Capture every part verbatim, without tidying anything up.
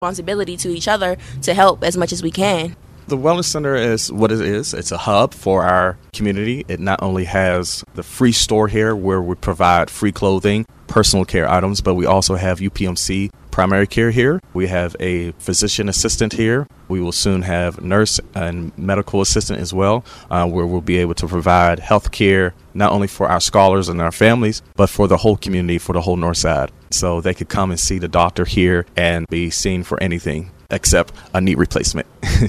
responsibility to each other to help as much as we can. The Wellness Center is what it is. It's a hub for our community. It not only has the free store here where we provide free clothing, personal care items, but we also have U P M C primary care here. We have a physician assistant here. We will soon have nurse and medical assistant as well, uh, where we'll be able to provide health care not only for our scholars and our families, but for the whole community, for the whole North Side. So they could come and see the doctor here and be seen for anything except a knee replacement.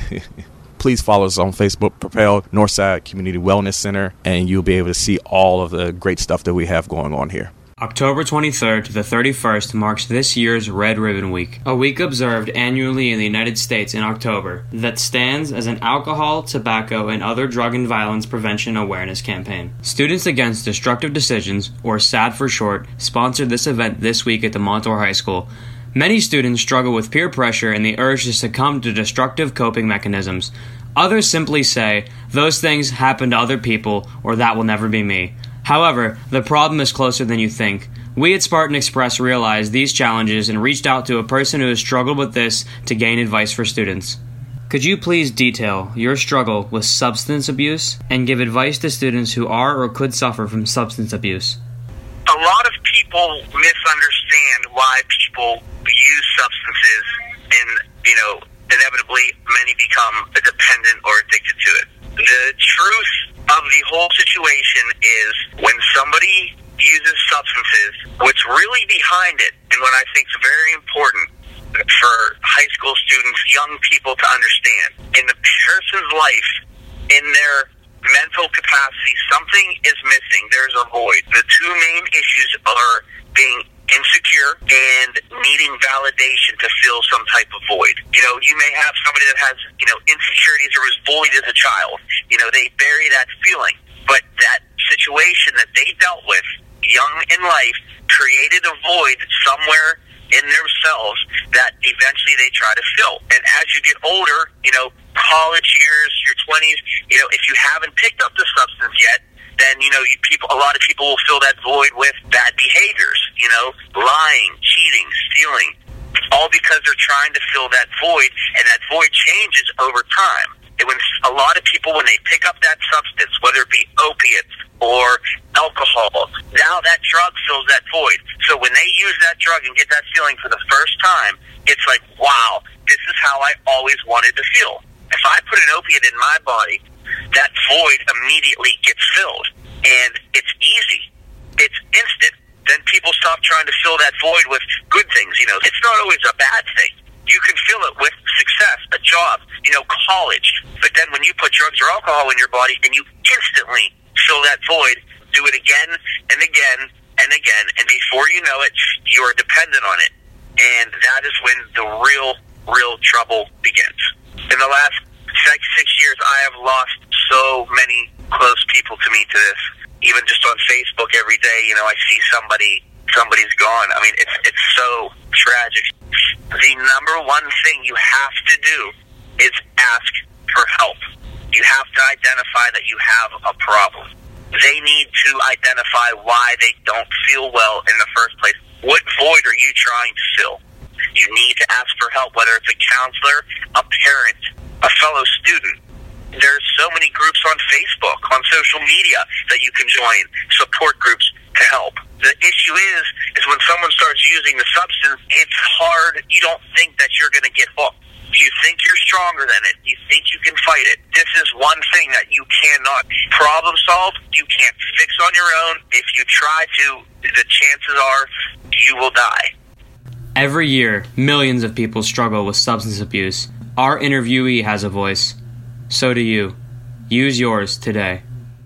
Please follow us on Facebook, Propel Northside Community Wellness Center, and you'll be able to see all of the great stuff that we have going on here. October twenty-third to the thirty-first marks this year's Red Ribbon Week, a week observed annually in the United States in October that stands as an alcohol, tobacco, and other drug and violence prevention awareness campaign. Students Against Destructive Decisions, or SAD for short, sponsored this event this week at the Montour High School. Many students struggle with peer pressure and the urge to succumb to destructive coping mechanisms. Others simply say, "Those things happen to other people," or "that will never be me." However, the problem is closer than you think. We at Spartan Express realized these challenges and reached out to a person who has struggled with this to gain advice for students. Could you please detail your struggle with substance abuse and give advice to students who are or could suffer from substance abuse? A lot of people misunderstand why people use substances, and, you know, inevitably many become a dependent or addicted to it. The truth of the whole situation is when somebody uses substances, what's really behind it, and what I think is very important for high school students, young people to understand, in the person's life, in their mental capacity, something is missing. There's a void. The two main issues are being insecure and needing validation to fill some type of void. You know, you may have somebody that has, you know, insecurities or was bullied as a child. You know, they bury that feeling. But that situation that they dealt with young in life created a void somewhere in themselves that eventually they try to fill. And as you get older, you know, college years, your twenties, you know, if you haven't picked up the substance yet, then, you know, you people, a lot of people will fill that void with bad behaviors, you know, lying, cheating, stealing, all because they're trying to fill that void, and that void changes over time. And when a lot of people, when they pick up that substance, whether it be opiates or alcohol, now that drug fills that void. So when they use that drug and get that feeling for the first time, it's like, wow, this is how I always wanted to feel. If I put an opiate in my body, that void immediately gets filled. And it's easy. It's instant. Then people stop trying to fill that void with good things. You know, it's not always a bad thing. You can fill it with success, a job, you know, college. But then when you put drugs or alcohol in your body and you instantly fill that void, do it again and again and again. And before you know it, you are dependent on it. And that is when the real, real trouble begins. In the last six, six years, I have lost so many close people to me to this. Even just on Facebook every day, you know, I see somebody, somebody's gone. I mean, it's it's so tragic. The number one thing you have to do is ask for help. You have to identify that you have a problem. They need to identify why they don't feel well in the first place. What void are you trying to fill? You need to ask for help, whether it's a counselor, a parent, a fellow student. There's so many groups on Facebook, on social media that you can join, support groups to help. The issue is, is when someone starts using the substance, it's hard. You don't think that you're going to get hooked. You think you're stronger than it. You think you can fight it. This is one thing that you cannot problem solve. You can't fix on your own. If you try to, the chances are you will die. Every year, millions of people struggle with substance abuse. Our interviewee has a voice. So do you. Use yours today.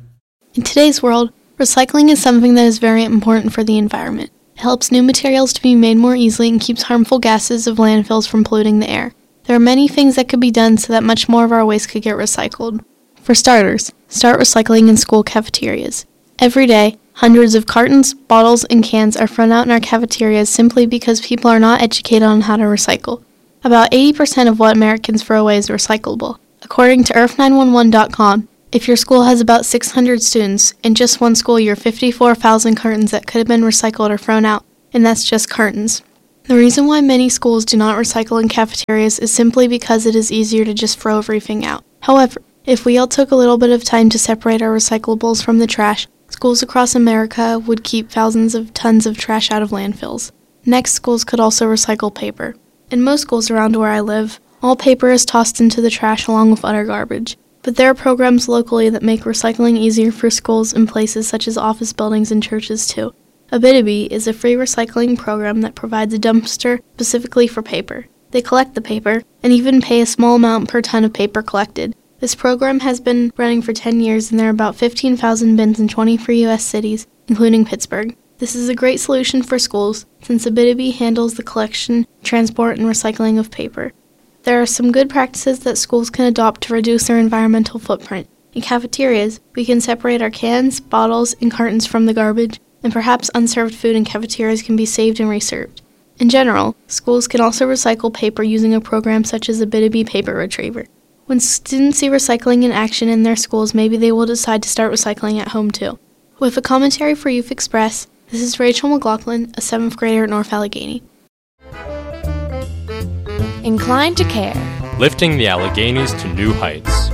In today's world, recycling is something that is very important for the environment. It helps new materials to be made more easily and keeps harmful gases of landfills from polluting the air. There are many things that could be done so that much more of our waste could get recycled. For starters, start recycling in school cafeterias. Every day, hundreds of cartons, bottles, and cans are thrown out in our cafeterias simply because people are not educated on how to recycle. About eighty percent of what Americans throw away is recyclable. According to earth nine one one dot com, if your school has about six hundred students, in just one school year, fifty-four thousand cartons that could have been recycled are thrown out, and that's just cartons. The reason why many schools do not recycle in cafeterias is simply because it is easier to just throw everything out. However, if we all took a little bit of time to separate our recyclables from the trash, schools across America would keep thousands of tons of trash out of landfills. Next, schools could also recycle paper. In most schools around where I live, all paper is tossed into the trash along with other garbage. But there are programs locally that make recycling easier for schools in places such as office buildings and churches too. Abitibi is a free recycling program that provides a dumpster specifically for paper. They collect the paper and even pay a small amount per ton of paper collected. This program has been running for ten years and there are about fifteen thousand bins in twenty-three U S cities, including Pittsburgh. This is a great solution for schools since Abitibi handles the collection, transport, and recycling of paper. There are some good practices that schools can adopt to reduce their environmental footprint. In cafeterias, we can separate our cans, bottles, and cartons from the garbage, and perhaps unserved food in cafeterias can be saved and reserved. In general, schools can also recycle paper using a program such as Abitibi Paper Retriever. When students see recycling in action in their schools, maybe they will decide to start recycling at home too. With a commentary for Youth Express, this is Rachel McLaughlin, a seventh grader at North Allegheny. Inclined to care. Lifting the Alleghenies to new heights.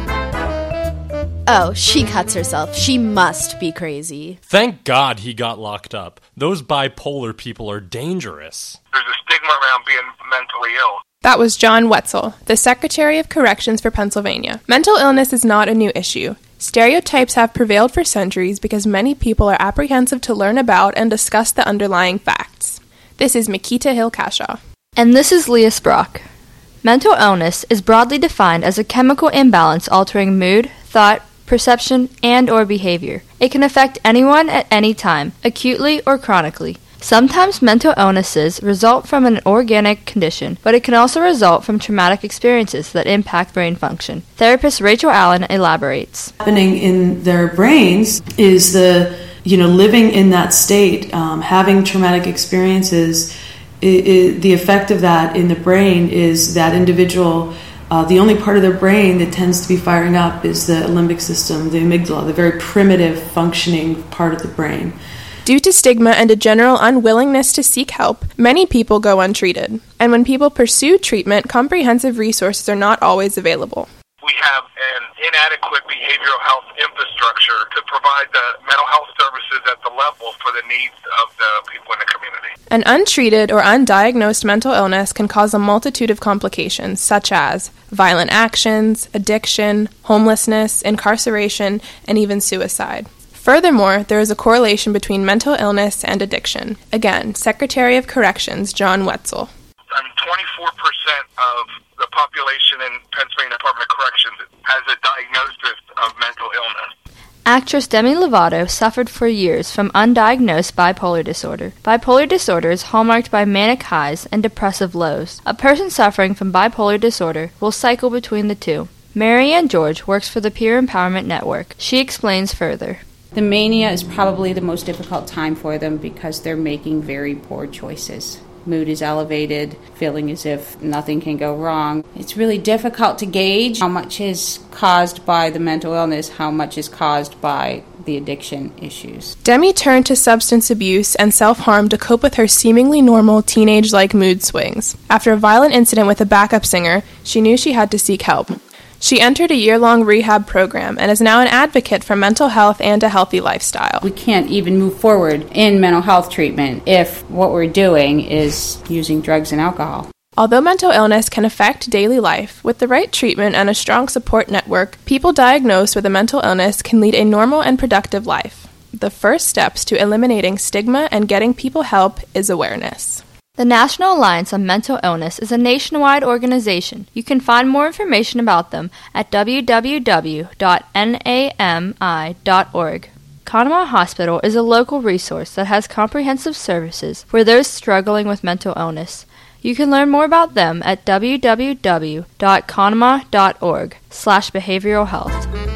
Oh, she cuts herself. She must be crazy. Thank God he got locked up. Those bipolar people are dangerous. There's a stigma around being mentally ill. That was John Wetzel, the Secretary of Corrections for Pennsylvania. Mental illness is not a new issue. Stereotypes have prevailed for centuries because many people are apprehensive to learn about and discuss the underlying facts. This is Makita Hill-Cashaw. And this is Leah Sprock. Mental illness is broadly defined as a chemical imbalance altering mood, thought, perception, and or behavior. It can affect anyone at any time, acutely or chronically. Sometimes mental illnesses result from an organic condition, but it can also result from traumatic experiences that impact brain function. Therapist Rachel Allen elaborates. Happening in their brains is the, you know, living in that state, um, having traumatic experiences. It, it, the effect of that in the brain is that individual, uh, the only part of their brain that tends to be firing up is the limbic system, the amygdala, the very primitive functioning part of the brain. Due to stigma and a general unwillingness to seek help, many people go untreated. And when people pursue treatment, comprehensive resources are not always available. We have an inadequate behavioral health infrastructure to provide the mental health services at the level for the needs of the people in the community. An untreated or undiagnosed mental illness can cause a multitude of complications, such as violent actions, addiction, homelessness, incarceration, and even suicide. Furthermore, there is a correlation between mental illness and addiction. Again, Secretary of Corrections John Wetzel. I mean, twenty-four percent of the population in Pennsylvania Department of Corrections has a diagnosis of mental illness. Actress Demi Lovato suffered for years from undiagnosed bipolar disorder. Bipolar disorder is hallmarked by manic highs and depressive lows. A person suffering from bipolar disorder will cycle between the two. Marianne George works for the Peer Empowerment Network. She explains further. The mania is probably the most difficult time for them because they're making very poor choices. Mood is elevated, feeling as if nothing can go wrong. It's really difficult to gauge how much is caused by the mental illness, how much is caused by the addiction issues. Demi turned to substance abuse and self-harm to cope with her seemingly normal teenage-like mood swings. After a violent incident with a backup singer, she knew she had to seek help. She entered a year-long rehab program and is now an advocate for mental health and a healthy lifestyle. We can't even move forward in mental health treatment if what we're doing is using drugs and alcohol. Although mental illness can affect daily life, with the right treatment and a strong support network, people diagnosed with a mental illness can lead a normal and productive life. The first steps to eliminating stigma and getting people help is awareness. The National Alliance on Mental Illness is a nationwide organization. You can find more information about them at w w w dot n a m i dot org. Conemaugh Hospital is a local resource that has comprehensive services for those struggling with mental illness. You can learn more about them at w w w dot conemaugh dot org slash behavioral health.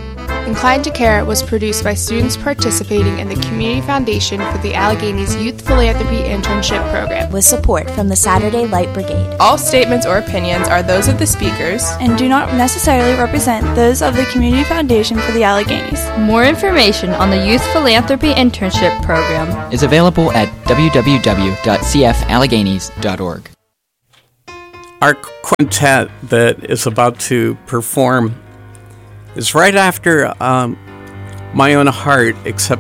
Inclined to Care was produced by students participating in the Community Foundation for the Alleghenies Youth Philanthropy Internship Program, with support from the Saturday Light Brigade. All statements or opinions are those of the speakers and do not necessarily represent those of the Community Foundation for the Alleghenies. More information on the Youth Philanthropy Internship Program is available at w w w dot c f alleghenies dot org. Our quintet that is about to perform is right after um, My Own Heart, except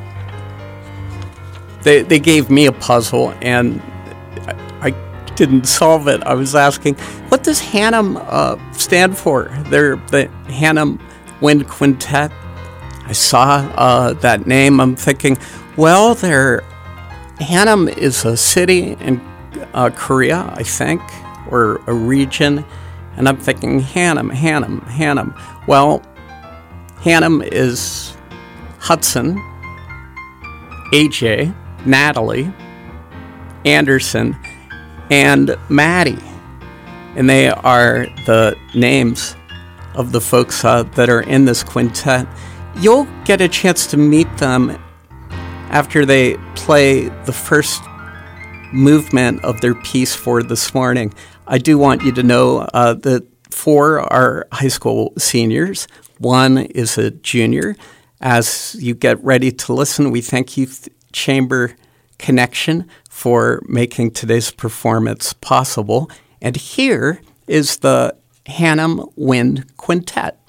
they they gave me a puzzle and I, I didn't solve it. I was asking, what does Hannum uh, stand for? They're the Hannum Wind Quintet. I saw uh, that name. I'm thinking, well, they're Hannum is a city in uh, Korea, I think, or a region. And I'm thinking, Hannum, Hannum, Hannum. Well, Hannum is Hudson, A J, Natalie, Anderson, and Maddie. And they are the names of the folks uh, that are in this quintet. You'll get a chance to meet them after they play the first movement of their piece for this morning. I do want you to know uh, that four are high school seniors. One is a junior. As you get ready to listen, we thank Youth Chamber Connection for making today's performance possible. And here is the Hannum Wind Quintet.